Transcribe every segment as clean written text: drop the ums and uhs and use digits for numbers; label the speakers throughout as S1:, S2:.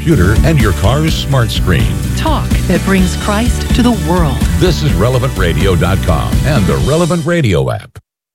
S1: computer, and your car's smart screen.
S2: Talk that brings Christ to the world.
S1: This is RelevantRadio.com and the Relevant Radio app.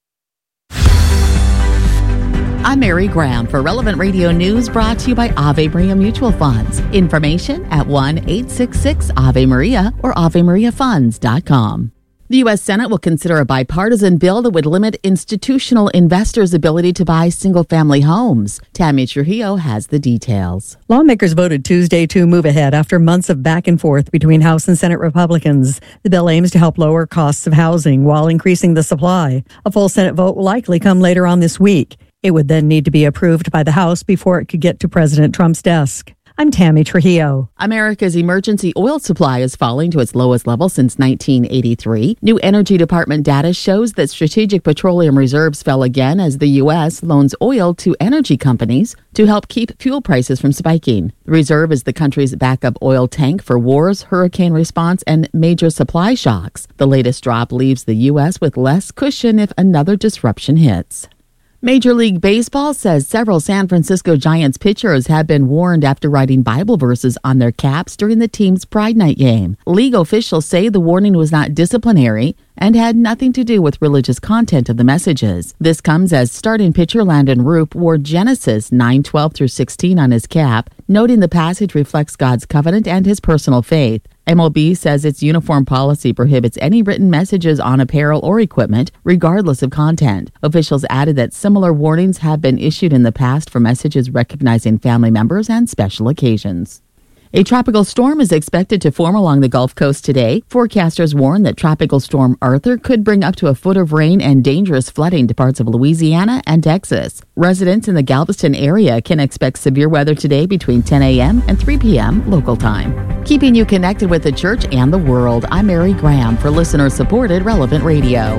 S3: I'm Mary Graham for Relevant Radio News, brought to you by Ave Maria Mutual Funds. Information at 1-866-AVE-MARIA or AveMariaFunds.com. The U.S. Senate will consider a bipartisan bill that would limit institutional investors' ability to buy single-family homes. Tammy Trujillo has the details.
S4: Lawmakers voted Tuesday to move ahead after months of back and forth between House and Senate Republicans. The bill aims to help lower costs of housing while increasing the supply. A full Senate vote will likely come later on this week. It would then need to be approved by the House before it could get to President Trump's desk. I'm Tammy Trujillo.
S3: America's emergency oil supply is falling to its lowest level since 1983. New Energy Department data shows that strategic petroleum reserves fell again as the U.S. loans oil to energy companies to help keep fuel prices from spiking. The reserve is the country's backup oil tank for wars, hurricane response, and major supply shocks. The latest drop leaves the U.S. with less cushion if another disruption hits. Major League Baseball says several San Francisco Giants pitchers have been warned after writing Bible verses on their caps during the team's Pride Night game. League officials say the warning was not disciplinary and had nothing to do with religious content of the messages. This comes as starting pitcher Landon Roop wore Genesis 9:12-16 on his cap, noting the passage reflects God's covenant and his personal faith. MLB says its uniform policy prohibits any written messages on apparel or equipment, regardless of content. Officials added that similar warnings have been issued in the past for messages recognizing family members and special occasions. A tropical storm is expected to form along the Gulf Coast today. Forecasters warn that Tropical Storm Arthur could bring up to a foot of rain and dangerous flooding to parts of Louisiana and Texas. Residents in the Galveston area can expect severe weather today between 10 a.m. and 3 p.m. local time. Keeping you connected with the church and the world, I'm Mary Graham for listener-supported Relevant Radio.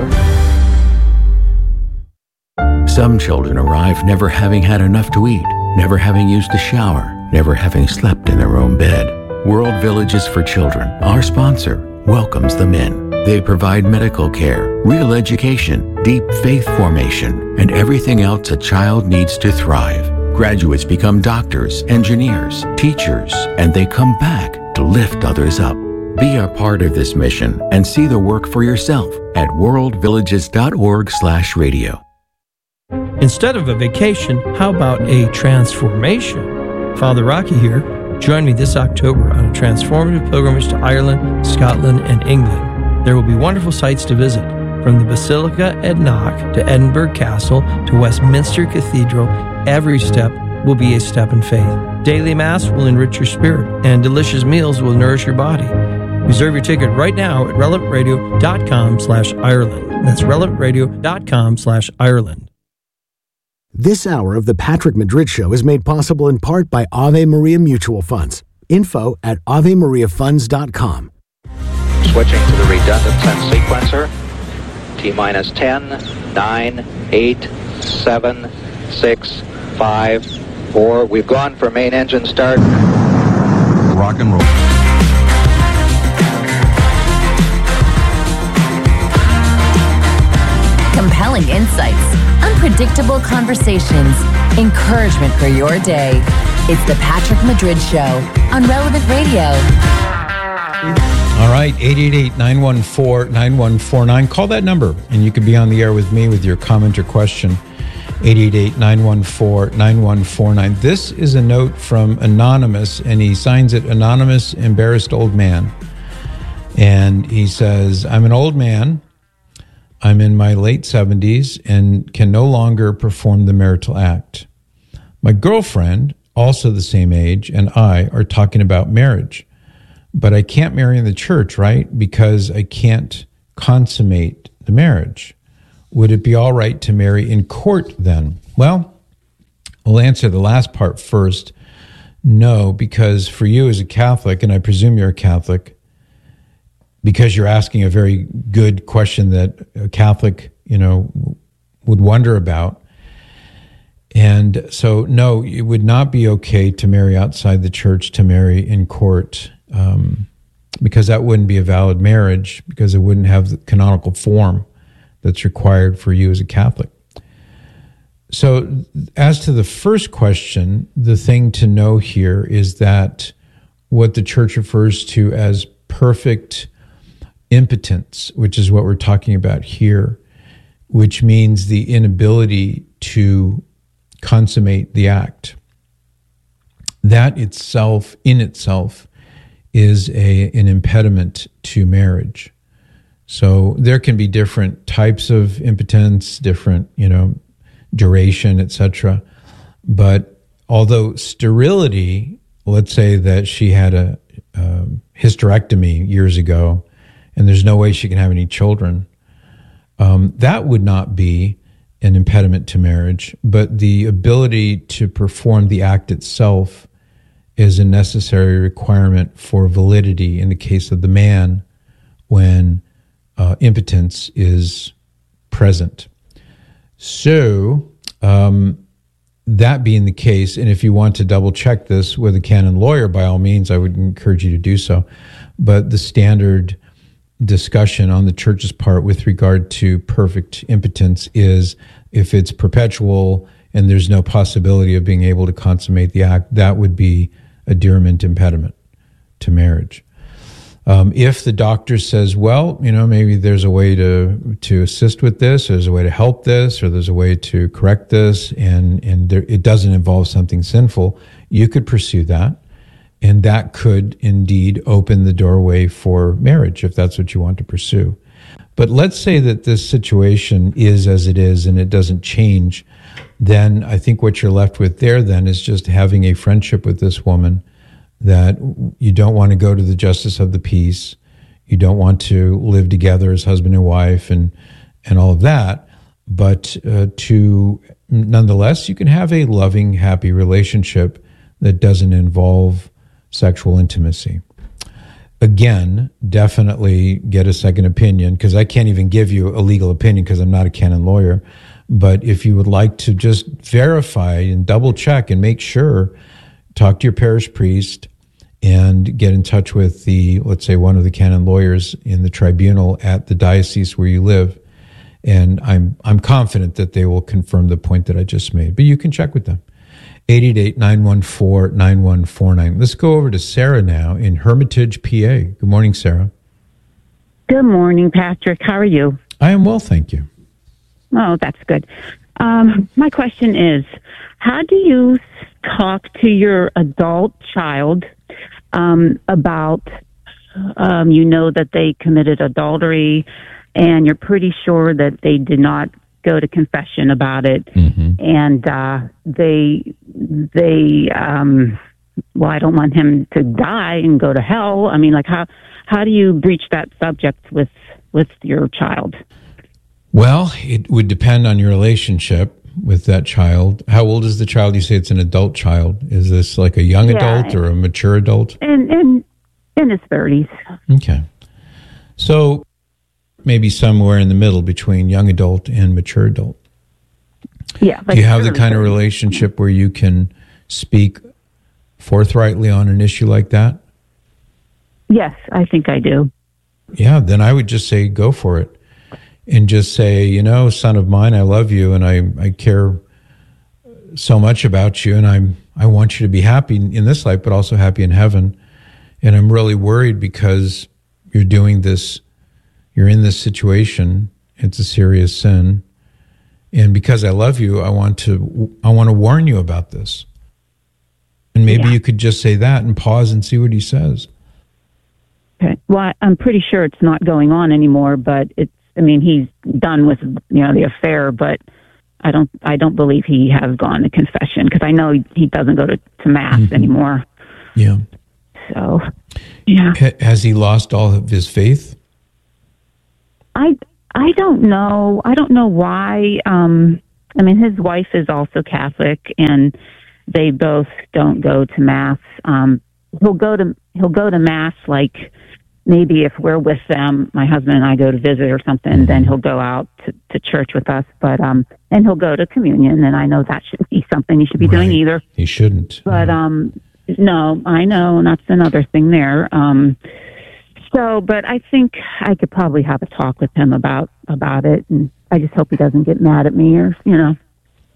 S5: Some children arrive never having had enough to eat, never having used a shower, never having slept in their own bed. World Villages for Children, our sponsor, welcomes them in. They provide medical care, real education, deep faith formation, and everything else a child needs to thrive. Graduates become doctors, engineers, teachers, and they come back to lift others up. Be a part of this mission and see the work for yourself at worldvillages.org/radio.
S6: Instead of a vacation, how about a transformation? Father Rocky here. Join me this October on a transformative pilgrimage to Ireland, Scotland, and England. There will be wonderful sights to visit, from the Basilica at Knock to Edinburgh Castle to Westminster Cathedral. Every step will be a step in faith. Daily Mass will enrich your spirit, and delicious meals will nourish your body. Reserve your ticket right now at relevantradio.com/Ireland. That's relevantradio.com/Ireland.
S7: This hour of the Patrick Madrid Show is made possible in part by Ave Maria Mutual Funds. Info at AveMariaFunds.com.
S8: Switching to the redundant sense sequencer. T-minus 10, 9, 8, 7, 6, 5, 4. We've gone for main engine start.
S9: Rock and roll.
S10: Compelling insights, unpredictable conversations, encouragement for your day. It's the Patrick Madrid Show on Relevant Radio.
S11: All right, 888-914-9149. Call that number, and you can be on the air with me with your comment or question. 888-914-9149. This is a note from Anonymous, and he signs it Anonymous Embarrassed Old Man. And he says, I'm an old man. I'm in my late 70s and can no longer perform the marital act. My girlfriend, also the same age, and I are talking about marriage. But I can't marry in the church, right? Because I can't consummate the marriage. Would it be all right to marry in court then? Well, we'll answer the last part first. No, because for you as a Catholic, and I presume you're a Catholic, because you're asking a very good question that a Catholic, would wonder about. And so, no, it would not be okay to marry outside the church, to marry in court, because that wouldn't be a valid marriage, because it wouldn't have the canonical form that's required for you as a Catholic. So as to the first question, the thing to know here is that what the church refers to as perfect impotence, which is what we're talking about here, which means the inability to consummate the act. That itself, in itself, is an impediment to marriage. So there can be different types of impotence, different, duration, etc. But although sterility, let's say that she had a hysterectomy years ago, and there's no way she can have any children, that would not be an impediment to marriage. But the ability to perform the act itself is a necessary requirement for validity in the case of the man when impotence is present. So, that being the case, and if you want to double check this with a canon lawyer, by all means, I would encourage you to do so. But the standard discussion on the church's part with regard to perfect impotence is if it's perpetual and there's no possibility of being able to consummate the act, that would be a diriment impediment to marriage. If the doctor says, well, maybe there's a way to assist with this, or there's a way to help this, or there's a way to correct this, and it doesn't involve something sinful, you could pursue that. And that could indeed open the doorway for marriage if that's what you want to pursue. But let's say that this situation is as it is and it doesn't change. Then I think what you're left with there then is just having a friendship with this woman, that you don't want to go to the justice of the peace. You don't want to live together as husband and wife and all of that. But nonetheless, you can have a loving, happy relationship that doesn't involve sexual intimacy. Again, definitely get a second opinion, because I can't even give you a legal opinion because I'm not a canon lawyer. But if you would like to just verify and double check and make sure, talk to your parish priest and get in touch with let's say one of the canon lawyers in the tribunal at the diocese where you live. And I'm confident that they will confirm the point that I just made. But you can check with them. 888-914-9149. Let's go over to Sarah now in Hermitage, PA. Good morning, Sarah.
S12: Good morning, Patrick. How are you?
S11: I am well, thank you.
S12: Oh, that's good. My question is, how do you talk to your adult child about, that they committed adultery, and you're pretty sure that they did not go to confession about it, and I don't want him to die and go to hell. I mean, how do you breach that subject with your child?
S11: Well, it would depend on your relationship with that child. How old is the child? You say it's an adult child. Is this like a young adult or a mature adult?
S12: In his 30s.
S11: Okay. So maybe somewhere in the middle between young adult and mature adult.
S12: Yeah.
S11: Do you have the kind of relationship where you can speak forthrightly on an issue like that?
S12: Yes, I think I do.
S11: Yeah, then I would just say go for it. And just say, son of mine, I love you and I care so much about you, and I want you to be happy in this life, but also happy in heaven. And I'm really worried because you're doing this, you're in this situation. It's a serious sin. And because I love you, I want to warn you about this. And maybe you could just say that and pause and see what he says.
S12: Okay. Well, I'm pretty sure it's not going on anymore, but he's done with, the affair, but I don't believe he has gone to confession, because I know he doesn't go to mass anymore.
S11: Yeah.
S12: So, yeah.
S11: Has he lost all of his faith?
S12: I don't know. I don't know why. His wife is also Catholic, and they both don't go to mass. He'll go to mass, like, maybe if we're with them, my husband and I go to visit or something, then he'll go out to church with us. But and he'll go to communion, and I know that shouldn't be something he should be doing either.
S11: He shouldn't.
S12: But no, I know, and that's another thing there. But I think I could probably have a talk with him about it, and I just hope he doesn't get mad at me, or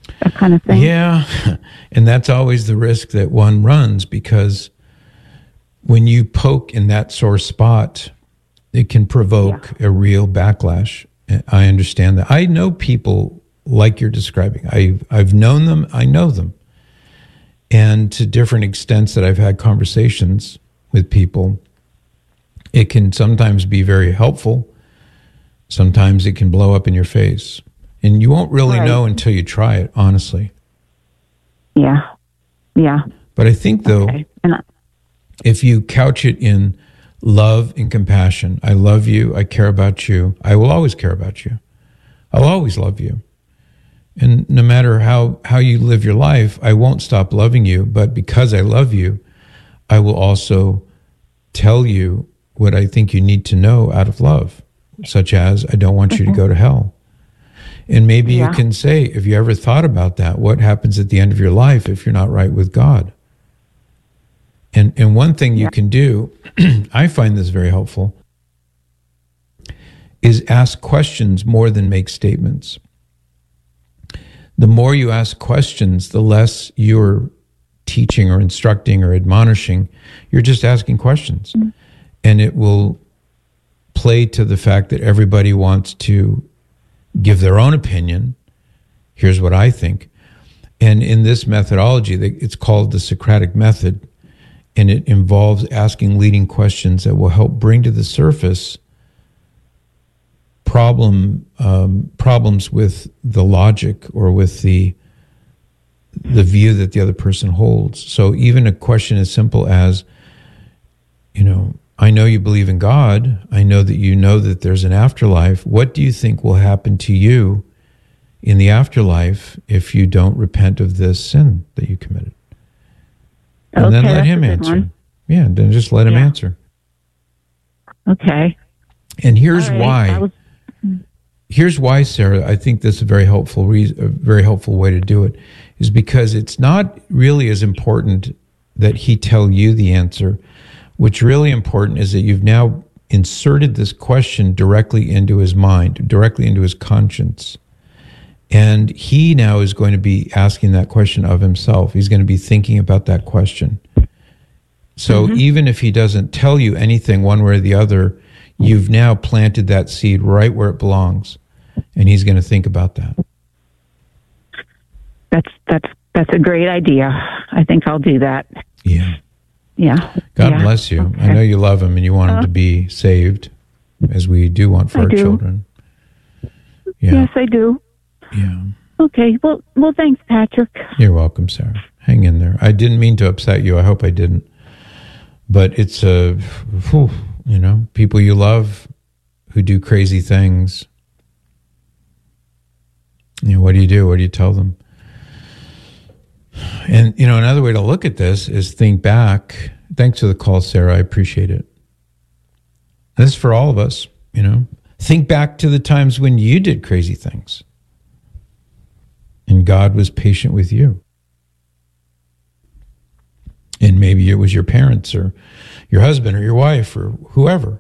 S12: that kind of thing.
S11: Yeah, and that's always the risk that one runs, because when you poke in that sore spot, it can provoke a real backlash. I understand that. I know people like you're describing. I've known them. I know them. And to different extents that I've had conversations with people, it can sometimes be very helpful. Sometimes it can blow up in your face. And you won't really know until you try it, honestly.
S12: Yeah.
S11: But I think, though, if you couch it in love and compassion, I love you, I care about you, I will always care about you. I'll always love you. And no matter how you live your life, I won't stop loving you. But because I love you, I will also tell you what I think you need to know out of love, such as, I don't want you to go to hell. And maybe you can say, if you ever thought about that, what happens at the end of your life if you're not right with God? And one thing you can do, I find this very helpful, is ask questions more than make statements. The more you ask questions, the less you're teaching or instructing or admonishing. You're just asking questions. And it will play to the fact that everybody wants to give their own opinion. Here's what I think. And in this methodology, it's called the Socratic method, and it involves asking leading questions that will help bring to the surface problems with the logic or with the view that the other person holds. So even a question as simple as, I know you believe in God. I know that you know that there's an afterlife. What do you think will happen to you in the afterlife if you don't repent of this sin that you committed? And then let him answer. Yeah, then just let him answer.
S12: Okay.
S11: And here's why. Here's why, Sarah, I think this is a very helpful way to do it, is because it's not really as important that he tell you the answer. What's really important is that you've now inserted this question directly into his mind, directly into his conscience. And he now is going to be asking that question of himself. He's going to be thinking about that question. So even if he doesn't tell you anything one way or the other, you've now planted that seed right where it belongs. And he's going to think about that.
S12: That's a great idea. I think I'll do that.
S11: Yeah.
S12: Yeah.
S11: God bless you. Okay. I know you love him and you want him to be saved, as we do want for our children. Yeah.
S12: Yes, I do.
S11: Yeah.
S12: Okay. Well, thanks, Patrick.
S11: You're welcome, Sarah. Hang in there. I didn't mean to upset you. I hope I didn't. But it's people you love who do crazy things. What do you do? What do you tell them? And, another way to look at this is think back. Thanks for the call, Sarah. I appreciate it. This is for all of us, Think back to the times when you did crazy things. And God was patient with you. And maybe it was your parents or your husband or your wife or whoever.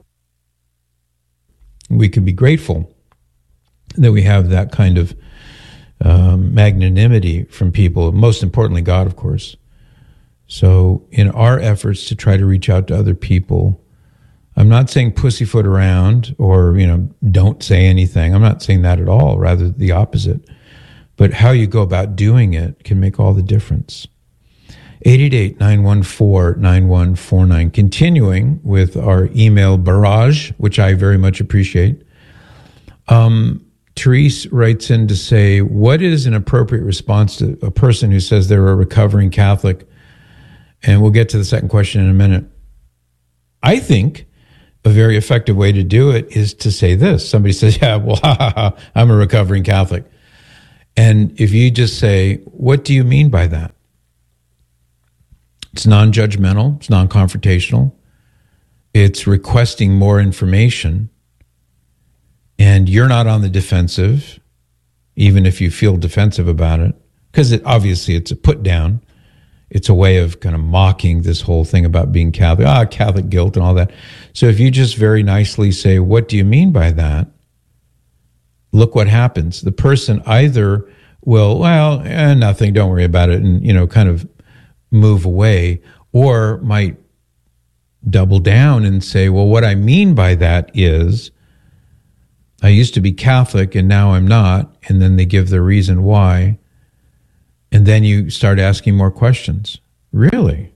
S11: We can be grateful that we have that kind of magnanimity from people, most importantly, God, of course. So in our efforts to try to reach out to other people, I'm not saying pussyfoot around or, don't say anything. I'm not saying that at all, rather the opposite. But how you go about doing it can make all the difference. 888-914-9149. Continuing with our email barrage, which I very much appreciate. Therese writes in to say, what is an appropriate response to a person who says they're a recovering Catholic? And we'll get to the second question in a minute. I think a very effective way to do it is to say this. Somebody says, I'm a recovering Catholic. And if you just say, what do you mean by that? It's non-judgmental. It's non-confrontational. It's requesting more information. And you're not on the defensive, even if you feel defensive about it, because obviously it's a put down. It's a way of kind of mocking this whole thing about being Catholic, Catholic guilt and all that. So if you just very nicely say, what do you mean by that? Look what happens. The person either will, nothing, don't worry about it, and, kind of move away, or might double down and say, well, what I mean by that is I used to be Catholic and now I'm not, and then they give the reason why, and then you start asking more questions. Really?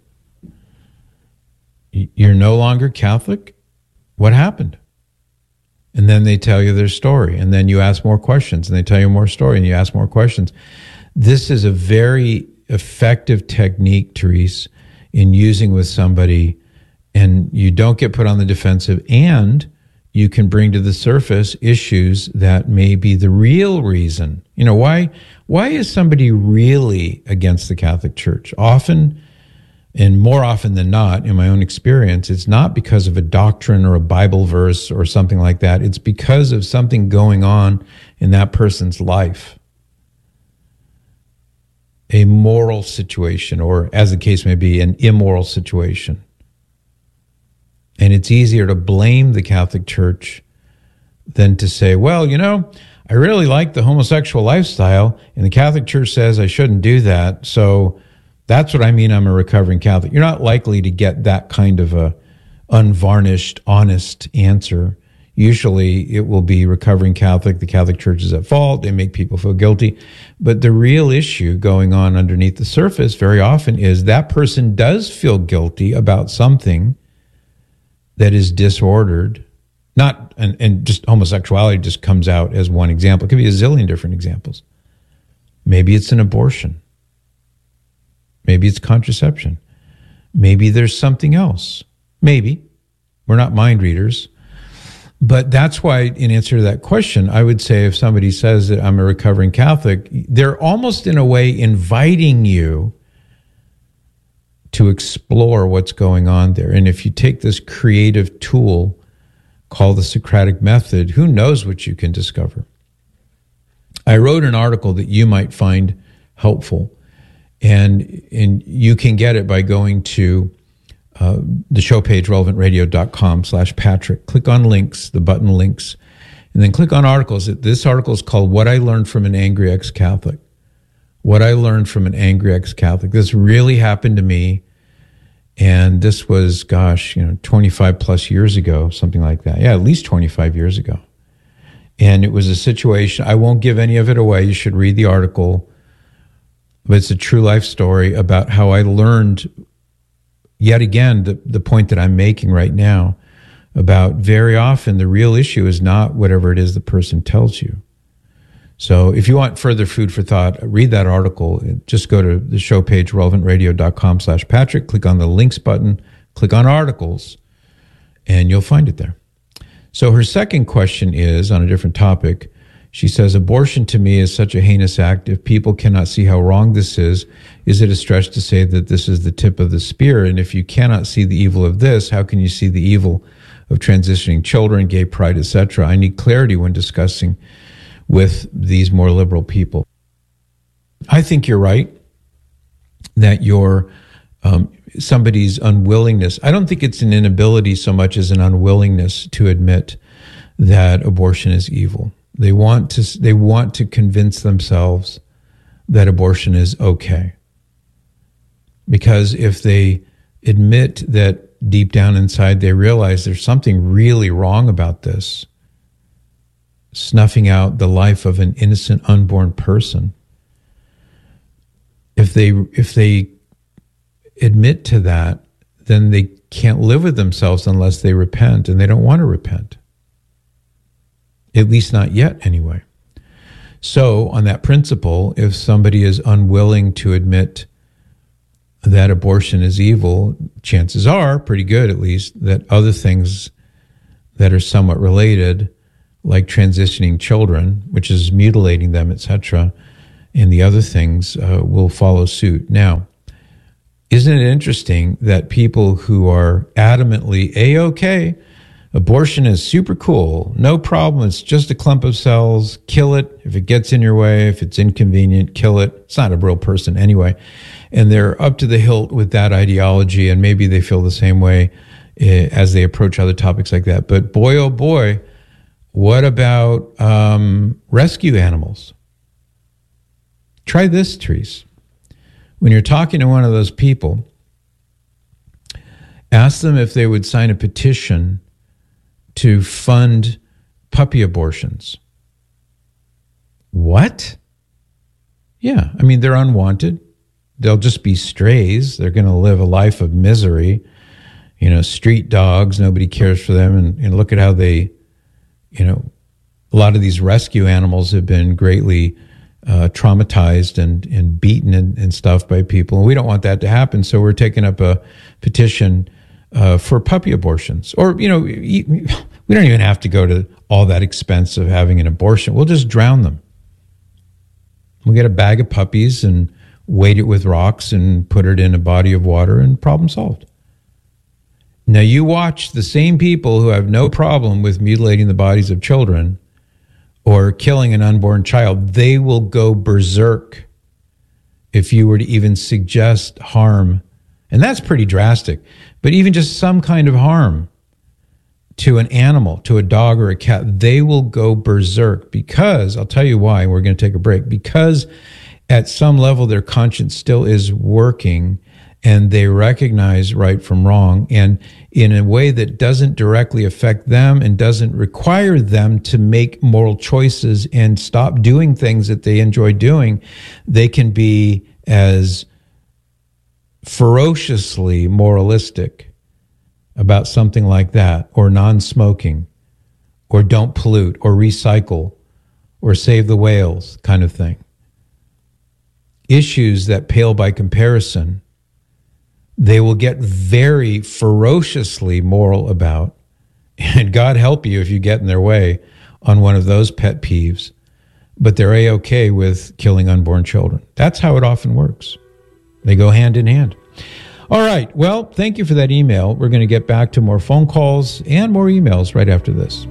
S11: You're no longer Catholic? What happened? And then they tell you their story, and then you ask more questions, and they tell you more story, and you ask more questions. This is a very effective technique, Therese, in using with somebody, and you don't get put on the defensive, and you can bring to the surface issues that may be the real reason. Why is somebody really against the Catholic Church? Often, and more often than not, in my own experience, it's not because of a doctrine or a Bible verse or something like that. It's because of something going on in that person's life. A moral situation, or as the case may be, an immoral situation. And it's easier to blame the Catholic Church than to say, well, I really like the homosexual lifestyle, and the Catholic Church says I shouldn't do that, so that's what I mean, I'm a recovering Catholic. You're not likely to get that kind of a unvarnished, honest answer. Usually it will be recovering Catholic, the Catholic Church is at fault, they make people feel guilty. But the real issue going on underneath the surface very often is that person does feel guilty about something that is disordered. And just homosexuality just comes out as one example. It could be a zillion different examples. Maybe it's an abortion. Maybe it's contraception. Maybe there's something else. Maybe. We're not mind readers. But that's why, in answer to that question, I would say if somebody says that I'm a recovering Catholic, they're almost in a way inviting you to explore what's going on there. And if you take this creative tool called the Socratic method, who knows what you can discover. I wrote an article that you might find helpful. And you can get it by going to the show page, relevantradio.com/Patrick. Click on links, the button links, and then click on articles. This article is called What I Learned from an Angry Ex-Catholic. What I Learned from an Angry Ex-Catholic. This really happened to me, and this was, 25 plus years ago, something like that. Yeah, at least 25 years ago. And it was a situation, I won't give any of it away. You should read the article. But it's a true life story about how I learned, yet again, the point that I'm making right now, about very often the real issue is not whatever it is the person tells you. So if you want further food for thought, read that article. Just go to the show page, relevantradio.com/Patrick, click on the links button, click on articles, and you'll find it there. So her second question is on a different topic. She says, abortion to me is such a heinous act. If people cannot see how wrong this is it a stretch to say that this is the tip of the spear? And if you cannot see the evil of this, how can you see the evil of transitioning children, gay pride, etc.? I need clarity when discussing with these more liberal people. I think you're right that your somebody's unwillingness, I don't think it's an inability so much as an unwillingness to admit that abortion is evil. They want to convince themselves that abortion is okay. Because if they admit that deep down inside they realize there's something really wrong about this, snuffing out the life of an innocent unborn person, if they admit to that, then they can't live with themselves unless they repent, and they don't want to repent. At least not yet, anyway. So, on that principle, if somebody is unwilling to admit that abortion is evil, chances are, pretty good at least, that other things that are somewhat related, like transitioning children, which is mutilating them, etc., and the other things will follow suit. Now, isn't it interesting that people who are adamantly A-OK, abortion is super cool, no problem, it's just a clump of cells, kill it. If it gets in your way, if it's inconvenient, kill it. It's not a real person anyway. And they're up to the hilt with that ideology, and maybe they feel the same way as they approach other topics like that. But boy, oh boy, what about rescue animals? Try this, Therese. When you're talking to one of those people, ask them if they would sign a petition to fund puppy abortions. What? Yeah, I mean, they're unwanted. They'll just be strays. They're going to live a life of misery. You know, street dogs, nobody cares for them. And look at how they, you know, a lot of these rescue animals have been greatly traumatized and beaten and stuff by people. And we don't want that to happen. So we're taking up a petition for puppy abortions. Or, you know, we don't even have to go to all that expense of having an abortion. We'll just drown them. We'll get a bag of puppies and weight it with rocks and put it in a body of water and problem solved. Now you watch the same people who have no problem with mutilating the bodies of children or killing an unborn child. They will go berserk if you were to even suggest harm. And that's pretty drastic. But even just some kind of harm to an animal, to a dog or a cat, they will go berserk because, I'll tell you why, we're going to take a break, because at some level their conscience still is working and they recognize right from wrong, and in a way that doesn't directly affect them and doesn't require them to make moral choices and stop doing things that they enjoy doing, they can be as ferociously moralistic about something like that, or non-smoking, or don't pollute, or recycle, or save the whales kind of thing. Issues that pale by comparison, they will get very ferociously moral about. And God help you if you get in their way on one of those pet peeves. But they're A-okay with killing unborn children. That's how it often works. They go hand in hand. All right. Well, thank you for that email. We're going to get back to more phone calls and more emails right after this.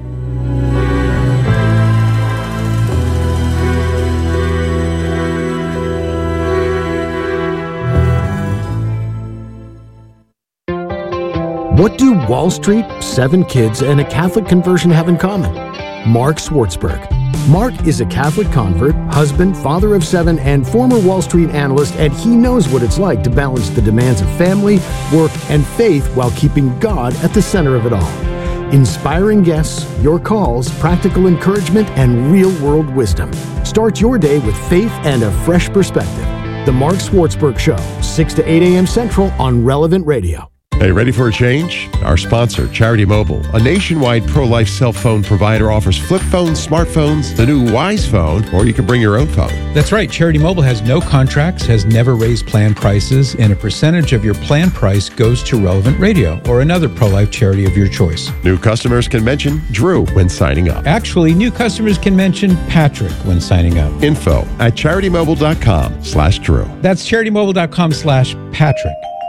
S7: What do Wall Street, 7 kids, and a Catholic conversion have in common? Mark Swartzberg. Mark is a Catholic convert, husband, father of 7, and former Wall Street analyst, and he knows what it's like to balance the demands of family, work, and faith while keeping God at the center of it all. Inspiring guests, your calls, practical encouragement, and real-world wisdom. Start your day with faith and a fresh perspective. The Mark Swartzberg Show, 6 to 8 a.m. Central on Relevant Radio.
S13: Hey, ready for a change? Our sponsor, Charity Mobile, a nationwide pro-life cell phone provider, offers flip phones, smartphones, the new Wise phone, or you can bring your own phone.
S11: That's right. Charity Mobile has no contracts, has never raised plan prices, and a percentage of your plan price goes to Relevant Radio or another pro-life charity of your choice.
S13: New customers can mention Drew when signing up.
S11: Actually, new customers can mention Patrick when signing up.
S13: Info at CharityMobile.com/Drew.
S11: That's CharityMobile.com/Patrick.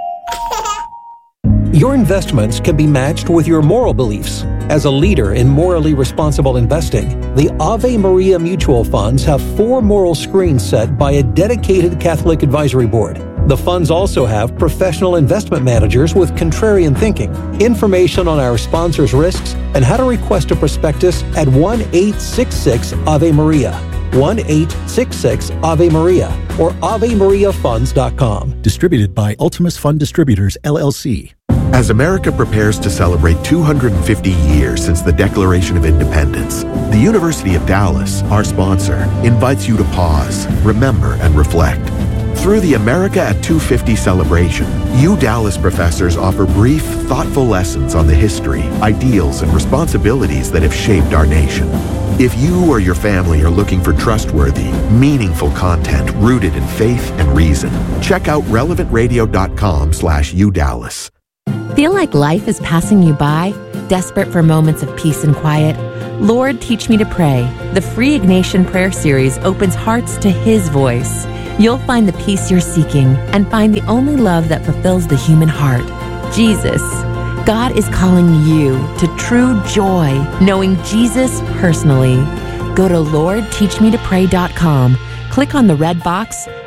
S14: Your investments can be matched with your moral beliefs. As a leader in morally responsible investing, the Ave Maria Mutual Funds have 4 moral screens set by a dedicated Catholic advisory board. The funds also have professional investment managers with contrarian thinking. Information on our sponsors' risks and how to request a prospectus at 1-866-AVE-MARIA. 1-866-AVE-MARIA or AveMariaFunds.com.
S15: Distributed by Ultimus Fund Distributors, LLC.
S16: As America prepares to celebrate 250 years since the Declaration of Independence, the University of Dallas, our sponsor, invites you to pause, remember, and reflect. Through the America at 250 celebration, Dallas professors offer brief, thoughtful lessons on the history, ideals, and responsibilities that have shaped our nation. If you or your family are looking for trustworthy, meaningful content rooted in faith and reason, check out relevantradio.com/UDallas.
S10: Feel like life is passing you by? Desperate for moments of peace and quiet? Lord, Teach Me to Pray. The free Ignatian prayer series opens hearts to His voice. You'll find the peace you're seeking and find the only love that fulfills the human heart, Jesus. God is calling you to true joy, knowing Jesus personally. Go to LordTeachMeToPray.com, click on the red box,